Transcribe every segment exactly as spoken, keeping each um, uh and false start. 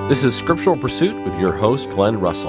This is Scriptural Pursuit with your host, Glenn Russell.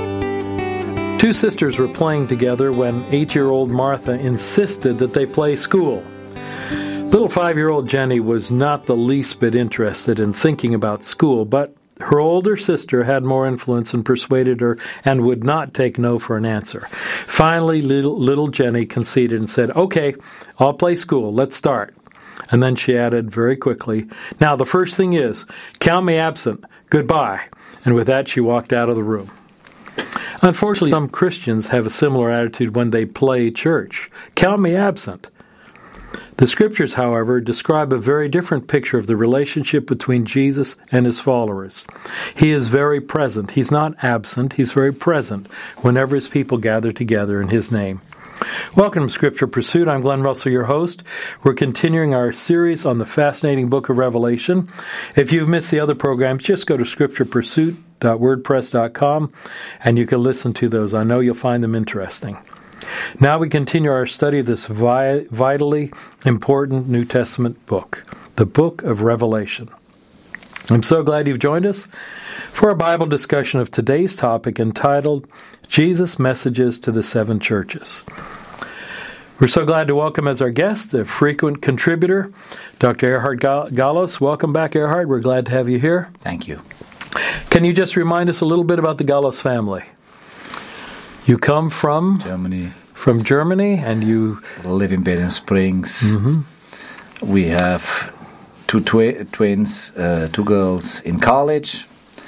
Two sisters were playing together when eight-year-old Martha insisted that they play school. Little five-year-old Jenny was not the least bit interested in thinking about school, but her older sister had more influence and persuaded her and would not take no for an answer. Finally, little, little Jenny conceded and said, "Okay, I'll play school. Let's start." And then she added very quickly, "Now, the first thing is, count me absent. Goodbye." And with that, she walked out of the room. Unfortunately, some Christians have a similar attitude when they play church. Count me absent. The Scriptures, however, describe a very different picture of the relationship between Jesus and his followers. He is very present. He's not absent. He's very present whenever his people gather together in his name. Welcome to Scripture Pursuit. I'm Glenn Russell, your host. We're continuing our series on the fascinating book of Revelation. If you've missed the other programs, just go to scripture pursuit dot wordpress dot com and you can listen to those. I know you'll find them interesting. Now we continue our study of this vi- vitally important New Testament book, the book of Revelation. I'm so glad you've joined us for a Bible discussion of today's topic entitled Jesus' Messages to the Seven Churches. We're so glad to welcome as our guest a frequent contributor, Doctor Erhard Gallos. Welcome back, Erhard. We're glad to have you here. Thank you. Can you just remind us a little bit about the Gallos family? You come from Germany. From Germany, and you live in Berlin Springs. Mm-hmm. We have two twi- twins, uh, two girls in college,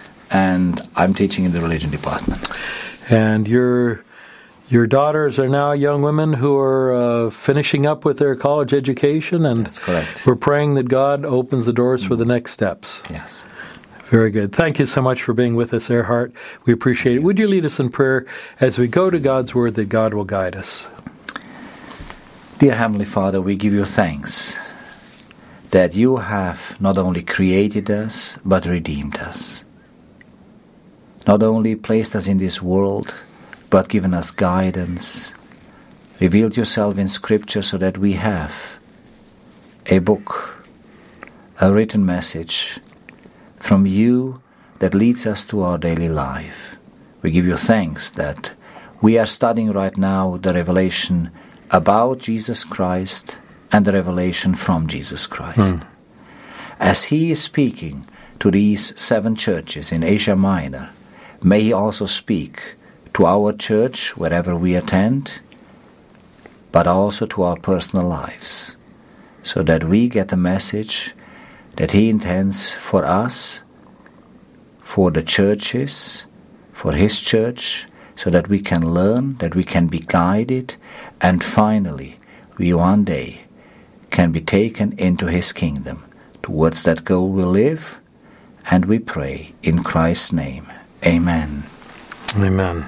and I'm teaching in the religion department. And your your daughters are now young women who are uh, finishing up with their college education, and that's correct. We're praying that God opens the doors for the next steps. Yes. Very good. Thank you so much for being with us, Erhard. We appreciate it. Would you lead us in prayer as we go to God's Word that God will guide us? Dear Heavenly Father, we give you thanks that you have not only created us, but redeemed us. Not only placed us in this world, but given us guidance, revealed yourself in Scripture so that we have a book, a written message from you that leads us to our daily life. We give you thanks that we are studying right now the revelation about Jesus Christ and the revelation from Jesus Christ. Mm. As he is speaking to these seven churches in Asia Minor, may he also speak to our church wherever we attend, but also to our personal lives, so that we get the message that he intends for us, for the churches, for his church, so that we can learn, that we can be guided, and finally, we one day can be taken into his kingdom. Towards that goal we live, and we pray in Christ's name. Amen. Amen.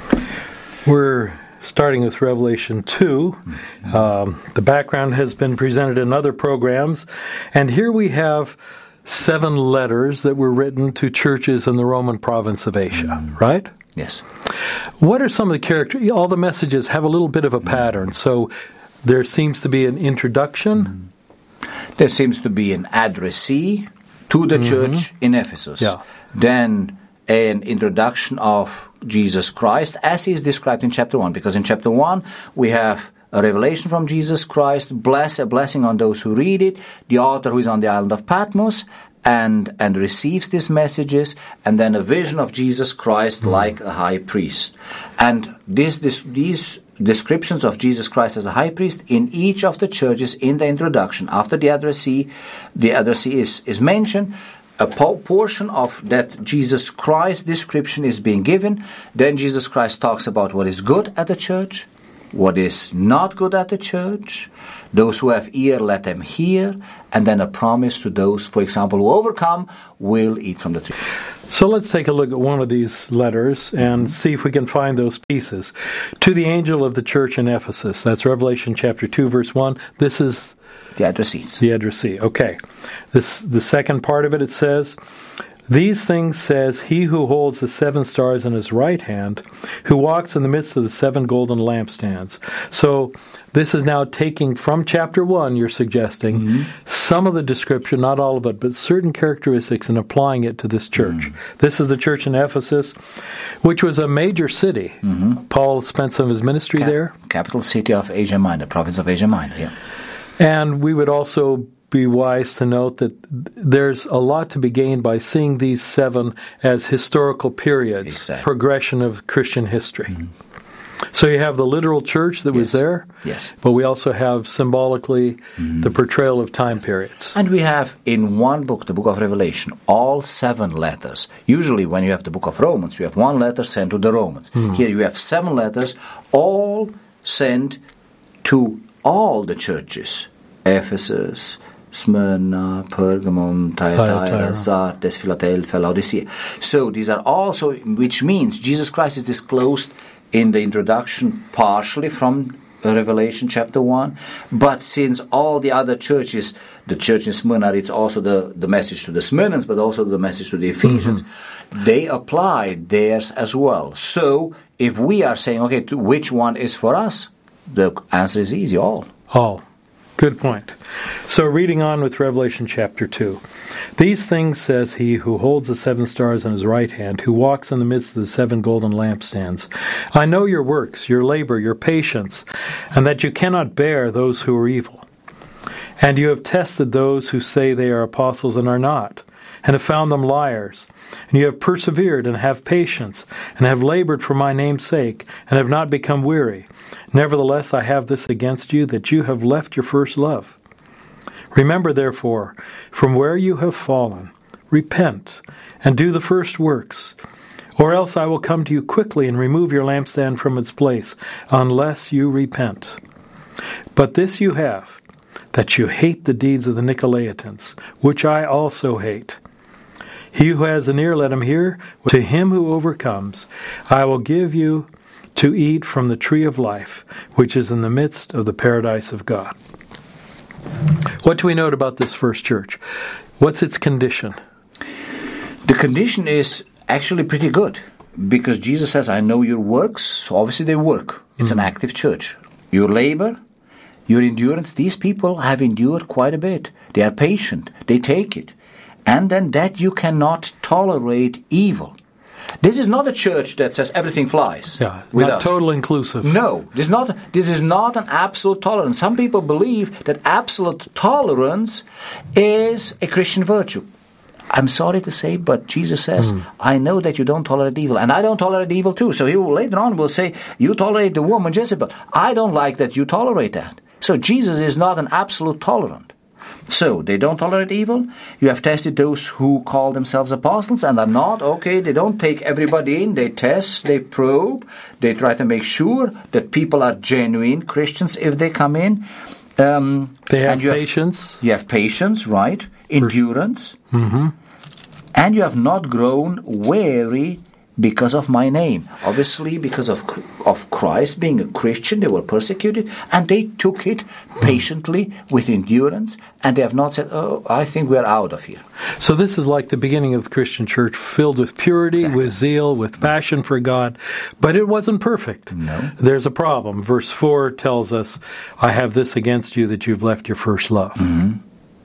We're starting with Revelation two. Mm-hmm. Um, the background has been presented in other programs. And here we have seven letters that were written to churches in the Roman province of Asia, mm-hmm. right? Yes. What are some of the characters? All the messages have a little bit of a pattern. So there seems to be an introduction. Mm-hmm. There seems to be an addressee to the mm-hmm. church in Ephesus. Yeah. Then an introduction of Jesus Christ as he is described in chapter one, because in chapter one we have a revelation from Jesus Christ, bless a blessing on those who read it, the author who is on the island of Patmos and and receives these messages, and then a vision of Jesus Christ mm. like a high priest. And this, this these descriptions of Jesus Christ as a high priest in each of the churches in the introduction, after the addressee, the addressee is, is mentioned, a po- portion of that Jesus Christ description is being given. Then Jesus Christ talks about what is good at the church, what is not good at the church. Those who have ear, let them hear. And then a promise to those, for example, who overcome will eat from the tree. So let's take a look at one of these letters and see if we can find those pieces. To the angel of the church in Ephesus, that's Revelation chapter two, verse one. This is the addressees. The addressee, okay. This the second part of it, it says, These things says he who holds the seven stars in his right hand, who walks in the midst of the seven golden lampstands. So this is now taking from chapter one, you're suggesting, mm-hmm. some of the description, not all of it, but certain characteristics, and applying it to this church. Mm-hmm. This is the church in Ephesus, which was a major city. Mm-hmm. Paul spent some of his ministry Cap- there. Capital city of Asia Minor, province of Asia Minor, yeah. And we would also be wise to note that there's a lot to be gained by seeing these seven as historical periods, exactly. progression of Christian history. Mm-hmm. So you have the literal church that yes. was there, yes. but we also have symbolically mm-hmm. the portrayal of time yes. periods. And we have in one book, the book of Revelation, all seven letters. Usually when you have the book of Romans, you have one letter sent to the Romans. Mm-hmm. Here you have seven letters, all sent to all the churches. Ephesus, Smyrna, Pergamum, Thyatira, Sardis, Philadelphia, Laodicea. So these are also, which means Jesus Christ is disclosed in the introduction partially from Revelation chapter one, but since all the other churches, the church in Smyrna, it's also the, the message to the Smyrnans, but also the message to the Ephesians, mm-hmm. they apply theirs as well. So if we are saying, okay, to which one is for us? The answer is easy, all. All. Good point. So reading on with Revelation chapter two. These things says he who holds the seven stars in his right hand, who walks in the midst of the seven golden lampstands. I know your works, your labor, your patience, and that you cannot bear those who are evil. And you have tested those who say they are apostles and are not, and have found them liars. And you have persevered and have patience, and have labored for my name's sake, and have not become weary. Nevertheless, I have this against you, that you have left your first love. Remember, therefore, from where you have fallen, repent, and do the first works, or else I will come to you quickly and remove your lampstand from its place, unless you repent. But this you have, that you hate the deeds of the Nicolaitans, which I also hate. He who has an ear, let him hear. To him who overcomes, I will give you to eat from the tree of life, which is in the midst of the paradise of God. What do we note about this first church? What's its condition? The condition is actually pretty good, because Jesus says, I know your works, so obviously they work. It's mm-hmm. an active church. Your labor, your endurance, these people have endured quite a bit. They are patient. They take it. And then that you cannot tolerate evil. This is not a church that says everything flies. Yeah, with not us. Total inclusive. No, this is not. This is not an absolute tolerance. Some people believe that absolute tolerance is a Christian virtue. I'm sorry to say, but Jesus says, mm. I know that you don't tolerate evil, and I don't tolerate evil too. So he will later on will say, you tolerate the woman Jezebel. I don't like that you tolerate that. So Jesus is not an absolute tolerant. So, they don't tolerate evil. You have tested those who call themselves apostles and are not. Okay, they don't take everybody in. They test, they probe, they try to make sure that people are genuine Christians if they come in. Um, they have you patience. Have, you have patience, right? Endurance. Mm-hmm. And you have not grown weary because of my name. Obviously, because of of Christ being a Christian, they were persecuted, and they took it patiently with endurance, and they have not said, oh, I think we're out of here. So this is like the beginning of the Christian church, filled with purity, exactly. with zeal, with passion for God, but it wasn't perfect. No. There's a problem. Verse four tells us, I have this against you, that you've left your first love. Mm-hmm.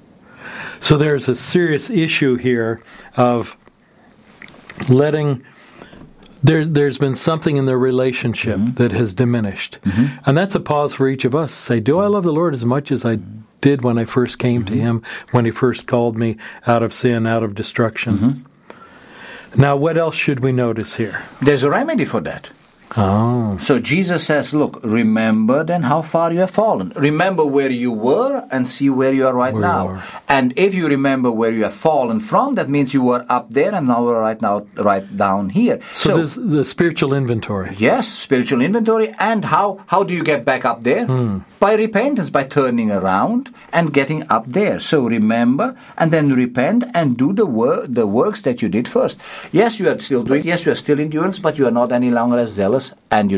So there's a serious issue here of letting... There, there's been something in their relationship mm-hmm. that has diminished. Mm-hmm. And that's a pause for each of us to say, do I love the Lord as much as I did when I first came mm-hmm. to Him, when He first called me out of sin, out of destruction? Mm-hmm. Now, what else should we notice here? There's a remedy for that. Oh. So Jesus says, look, remember then how far you have fallen. Remember where you were and see where you are right where now. Are. And if you remember where you have fallen from, that means you were up there and now we're right now right down here. So, so there's the spiritual inventory. Yes, spiritual inventory. And how, how do you get back up there? Hmm. By repentance, by turning around and getting up there. So remember and then repent and do the wor- the works that you did first. Yes, you are still doing, yes, you are still endurance, but you are not any longer as zealous, and you